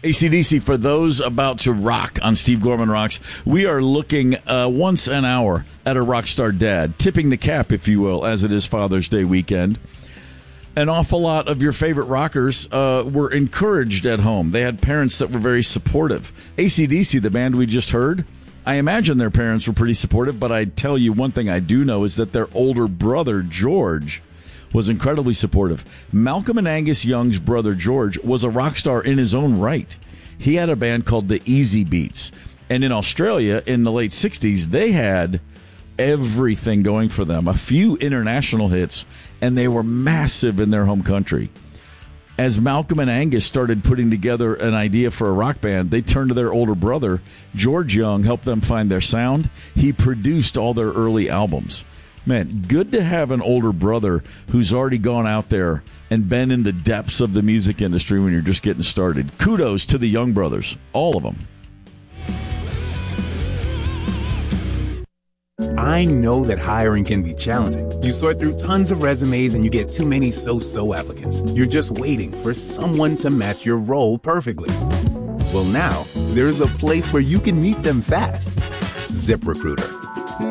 AC/DC, for those about to rock on Steve Gorman Rocks, we are looking once an hour at a rock star dad, tipping the cap, if you will, as it is Father's Day weekend. An awful lot of your favorite rockers were encouraged at home. They had parents that were very supportive. AC/DC, the band we just heard, I imagine their parents were pretty supportive, but I tell you one thing I do know is that their older brother, George, was incredibly supportive. Malcolm and Angus Young's brother, George, was a rock star in his own right. He had a band called the Easy Beats. And in Australia, in the late 60s, they had everything going for them. A few international hits, and they were massive in their home country. As Malcolm and Angus started putting together an idea for a rock band, they turned to their older brother. George Young helped them find their sound. He produced all their early albums. Man, good to have an older brother who's already gone out there and been in the depths of the music industry when you're just getting started. Kudos to the Young brothers, all of them. I know that hiring can be challenging. You sort through tons of resumes and you get too many so-so applicants. You're just waiting for someone to match your role perfectly. Well, now, there's a place where you can meet them fast. ZipRecruiter.